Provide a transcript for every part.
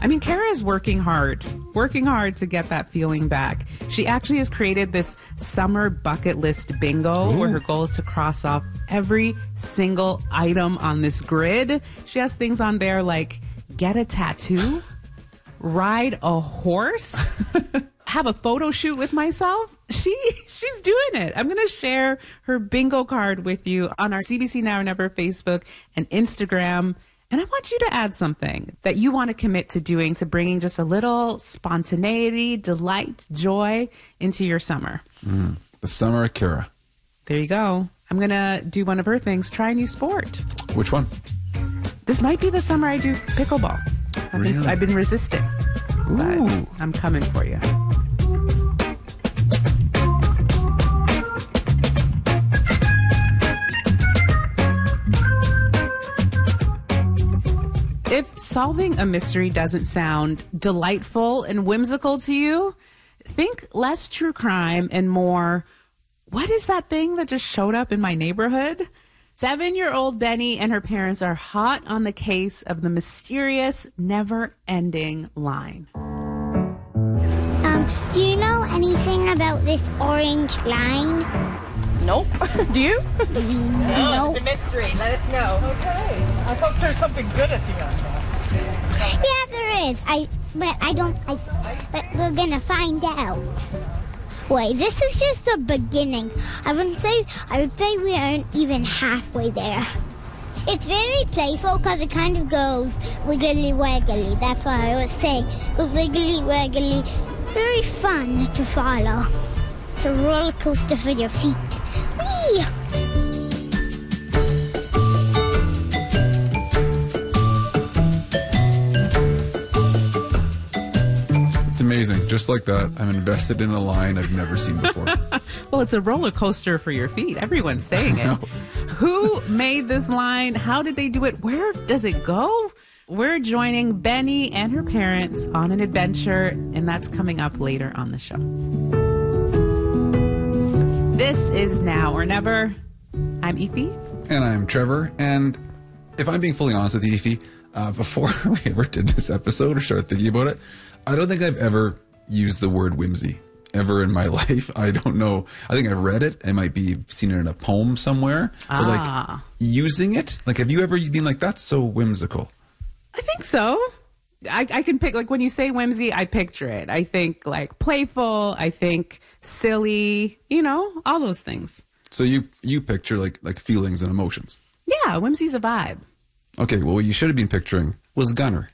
I mean, Kara is working hard to get that feeling back. She actually has created this summer bucket list bingo where her goal is to cross off every single item on this grid. She has things on there like get a tattoo, ride a horse, have a photo shoot with myself. She's doing it. I'm going to share her bingo card with you on our CBC Now or Never Facebook and Instagram. And I want you to add something that you want to commit to doing to bringing just a little spontaneity, delight, joy into your summer. The summer of Kara. There you go. I'm going to do one of her things, try a new sport. Which one? This might be the summer I do pickleball. Really? I've been resisting. Ooh. But I'm coming for you. If solving a mystery doesn't sound delightful and whimsical to you, think less true crime and more, what is that thing that just showed up in my neighborhood? 7-year-old Benny and her parents are hot on the case of the mysterious, never-ending line. Do you know anything about this orange line? Nope. Do you? No. It's a mystery. Let us know. Okay. I thought there's something good at the end. Yeah, there is. But we're gonna find out. Wait, this is just the beginning. I would say we aren't even halfway there. It's very playful because it kind of goes wiggly waggly. That's what I was saying. Wiggly waggly. Very fun to follow. It's a roller coaster for your feet. Whee! It's amazing. Just like that, I'm invested in a line I've never seen before. Well, it's a roller coaster for your feet. Everyone's saying it. Who made this line? How did they do it? Where does it go? We're joining Benny and her parents on an adventure, and that's coming up later on the show. This is Now or Never. I'm Efi. And I'm Trevor. And if I'm being fully honest with you, Efi, before we ever did this episode or started thinking about it, I don't think I've ever used the word whimsy ever in my life. I don't know. I think I've read it. I might be seen it in a poem somewhere. But like using it, like have you ever been like, that's so whimsical? I think so. I can pick, like when you say whimsy, I picture it. I think like playful. I think silly, all those things. So you picture like feelings and emotions. Yeah, whimsy's a vibe. Okay, well, what you should have been picturing was Gunner.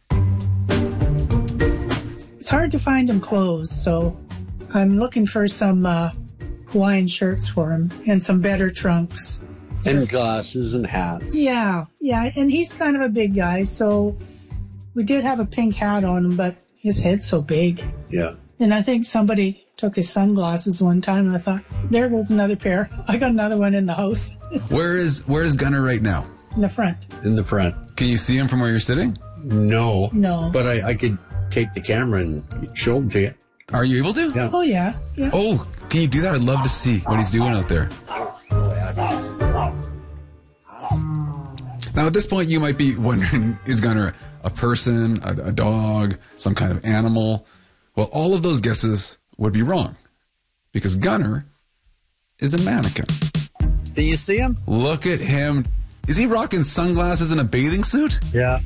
It's hard to find him clothes, so I'm looking for some Hawaiian shirts for him and some better trunks. And glasses and hats. Yeah, and he's kind of a big guy, so we did have a pink hat on him, but his head's so big. Yeah. And I think somebody took his sunglasses one time, and I thought, there goes another pair. I got another one in the house. Where is Gunner right now? In the front. In the front. Can you see him from where you're sitting? No. But I could take the camera and show him to you. Are you able to? Yeah. Oh, yeah. Oh, can you do that? I'd love to see what he's doing out there. Now, at this point, you might be wondering, is Gunner a person, a dog, some kind of animal? Well, all of those guesses would be wrong because Gunner is a mannequin. Do you see him? Look at him. Is he rocking sunglasses and a bathing suit? Yeah.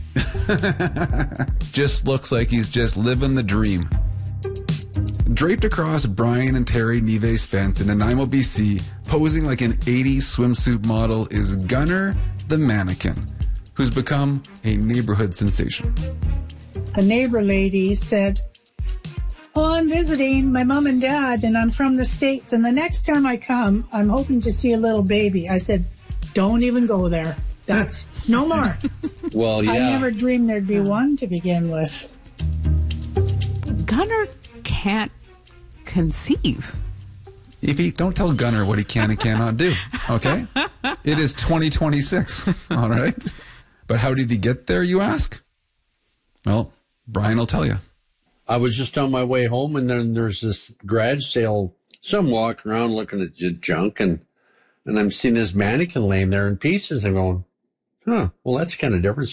Just looks like he's just living the dream. Draped across Brian and Terry Neve's fence in Nanaimo, BC, posing like an 80s swimsuit model is Gunner the mannequin, who's become a neighborhood sensation. A neighbor lady said, "Oh, I'm visiting my mom and dad, and I'm from the States, and the next time I come, I'm hoping to see a little baby." I said, "Don't even go there. That's no more." Well, yeah. I never dreamed there'd be one to begin with. Gunner can't conceive. Evie, don't tell Gunner what he can and cannot do, okay? It is 2026, all right? But how did he get there, you ask? Well, Brian will tell you. I was just on my way home, and then there's this garage sale. So I'm walking around looking at the junk, and I'm seeing this mannequin laying there in pieces and going, well, that's kind of different.